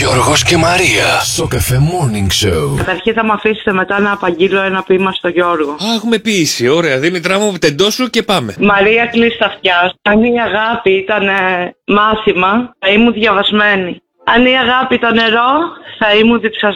Γιώργος και Μαρία. Σοκαφέ Morning Show. Καταρχήν θα με αφήσετε μετά να απαγγείλω ένα ποίημα στο Γιώργο. Α, έχουμε ποίηση. Ωραία, Δήμητρά μου, τεντώσου και πάμε. Μαρία, κλείς τα αυτιά. Αν η αγάπη ήταν μάθημα, θα ήμουν διαβασμένη. Αν η αγάπη ήταν νερό, θα ήμουν διψασμένη.